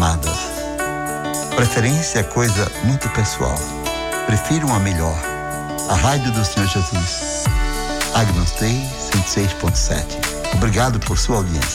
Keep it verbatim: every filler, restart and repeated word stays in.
Amadas, preferência é coisa muito pessoal. Prefiro uma melhor. A rádio do Senhor Jesus. Agnus Dei cento e seis ponto sete. Obrigado por sua audiência.